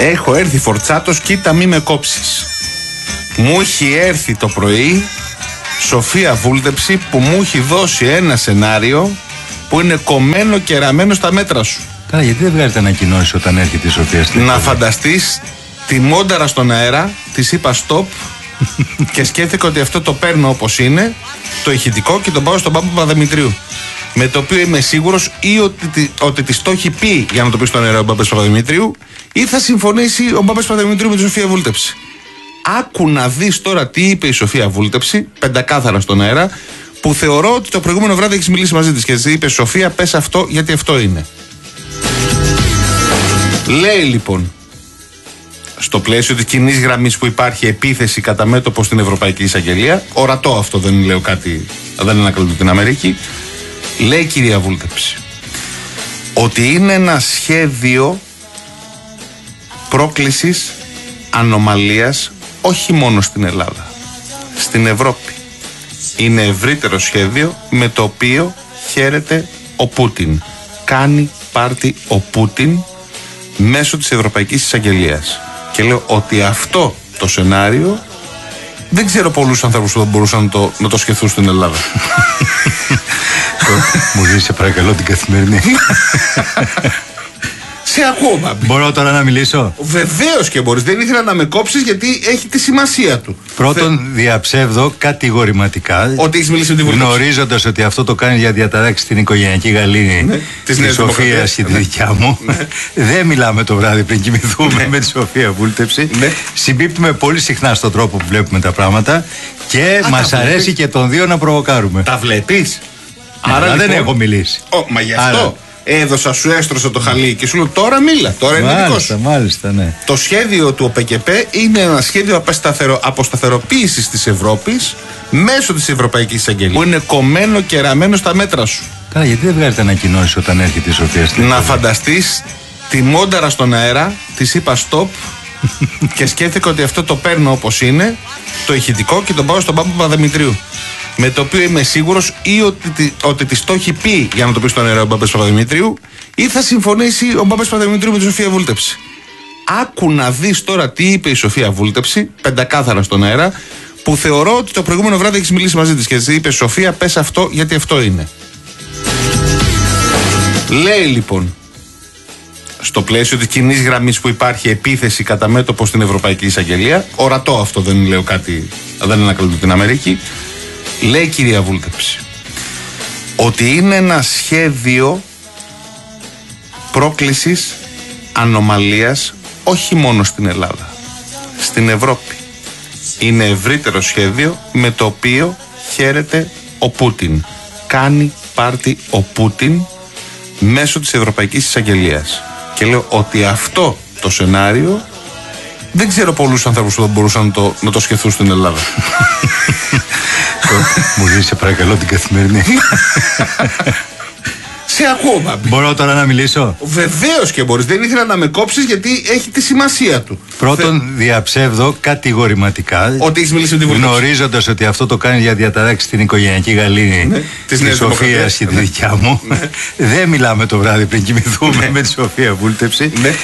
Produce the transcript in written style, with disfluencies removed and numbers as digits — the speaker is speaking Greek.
Έχω έρθει φορτσάτος, κοίτα μη με κόψεις. Μου έχει έρθει το πρωί Σοφία Βούλτεψη που μου έχει δώσει ένα σενάριο που είναι κομμένο και ραμμένο στα μέτρα σου. Καλά, γιατί δεν βγάζετε ανακοινώσεις όταν έρχεται η Σοφία στην Να φανταστείς τη μόνταρα στον αέρα, της είπα stop και σκέφτηκα ότι αυτό το παίρνω όπως είναι, το ηχητικό, και τον πάω στον Πάπα Παπαδημητρίου. Με το οποίο είμαι σίγουρος ή ότι της το έχει πει για να το πει στον αέρα ο Μπάμπας Παπαδημητρίου, ή θα συμφωνήσει ο Μπάμπας Παπαδημητρίου με τη Σοφία Βούλτεψη. Άκου να δεις τώρα τι είπε η Σοφία Βούλτεψη, πεντακάθαρα στον αέρα, που θεωρώ ότι το προηγούμενο βράδυ έχεις μιλήσει μαζί της και της είπε: Σοφία, πες αυτό γιατί αυτό είναι. Λέει λοιπόν, στο πλαίσιο της κοινής γραμμής που υπάρχει επίθεση κατά μέτωπο στην Ευρωπαϊκή Εισαγγελία, ορατό αυτό, δεν λέω κάτι, δεν ανακαλύπτω την Αμερική. Λέει η κυρία Βούλτεψη ότι είναι ένα σχέδιο πρόκλησης ανομαλίας όχι μόνο στην Ελλάδα, στην Ευρώπη. Είναι ευρύτερο σχέδιο με το οποίο χαίρεται ο Πούτιν. Κάνει πάρτι ο Πούτιν μέσω της Ευρωπαϊκής Εισαγγελίας. Και λέω ότι αυτό το σενάριο δεν ξέρω πολλούς ανθρώπους που θα μπορούσαν να το σκεφτούν στην Ελλάδα. Μου δεις σε παρακαλώ την Καθημερινή. Σε ακούω, Μπάμπη. Μπορώ τώρα να μιλήσω? Βεβαίως και μπορείς. Δεν ήθελα να με κόψεις γιατί έχει τη σημασία του. Πρώτον, διαψεύδω κατηγορηματικά ότι έχεις μιλήσει με τη Βουλή. Γνωρίζοντας ότι αυτό το κάνει για διαταράξει στην οικογενειακή γαλήνη τη Σοφία και τη δικιά μου. Δεν μιλάμε το βράδυ πριν κοιμηθούμε με τη Σοφία Βούλτεψη. Συμπίπτουμε πολύ συχνά στον τρόπο που βλέπουμε τα πράγματα και μας αρέσει και των δύο να προβοκάρουμε. Τα βλέπεις? Άρα λοιπόν, δεν έχω μιλήσει. Μα γι' αυτό έδωσα, σου έστρωσα το χαλί και σου λέω τώρα μίλα, τώρα είναι δικό σου. Μάλιστα, ναι. Το σχέδιο του ΟΠΕΚΕΠΕ είναι ένα σχέδιο αποσταθεροποίησης της Ευρώπης μέσω της Ευρωπαϊκής Εισαγγελίας, που είναι κομμένο και ραμμένο στα μέτρα σου. Καλά, γιατί δεν βγάζετε ανακοινώσεις όταν έρχεται η Σοφία στην Να φανταστείς τη μόνταρα στον αέρα, της είπα stop και σκέφτηκα ότι αυτό το παίρνω όπως είναι, το ηχητικό, και τον πάω στον Πάπα Παπαδημητρίου. Με το οποίο είμαι σίγουρος ή ότι της το έχει πει για να το πει στον αέρα ο Μπάμπας Παπαδημητρίου, ή θα συμφωνήσει ο Μπάμπας Παπαδημητρίου με τη Σοφία Βούλτεψη. Άκου να δεις τώρα τι είπε η Σοφία Βούλτεψη, πεντακάθαρα στον αέρα, που θεωρώ ότι το προηγούμενο βράδυ έχεις μιλήσει μαζί της και της είπε: Σοφία, πες αυτό γιατί αυτό είναι. Λέει λοιπόν, στο πλαίσιο της κοινής γραμμής που υπάρχει επίθεση κατά μέτωπο στην Ευρωπαϊκή Εισαγγελία, ορατό αυτό, δεν λέω κάτι, δεν ανακαλύπτω την Αμερική. Λέει η κυρία Βούλτεψη ότι είναι ένα σχέδιο πρόκλησης ανομαλίας όχι μόνο στην Ελλάδα, στην Ευρώπη. Είναι ευρύτερο σχέδιο με το οποίο χαίρεται ο Πούτιν. Κάνει πάρτι ο Πούτιν μέσω της Ευρωπαϊκής Εισαγγελίας. Και λέω ότι αυτό το σενάριο δεν ξέρω πολλούς ανθρώπους που θα μπορούσαν να το σκεφτούν στην Ελλάδα. Μου δεις σε παρακαλώ την Καθημερινή. Σε ακούω, Μπάμπη. Μπορώ τώρα να μιλήσω? Βεβαίως και μπορείς. Δεν ήθελα να με κόψεις γιατί έχει τη σημασία του. Πρώτον, διαψεύδω κατηγορηματικά ότι έχεις μιλήσει με τη Βουλή. Γνωρίζοντας ότι αυτό το κάνει για διαταράξει στην οικογενειακή γαλήνη τη Σοφία και τη δικιά μου. Δεν μιλάμε το βράδυ πριν κοιμηθούμε με τη Σοφία Βούλτεψη.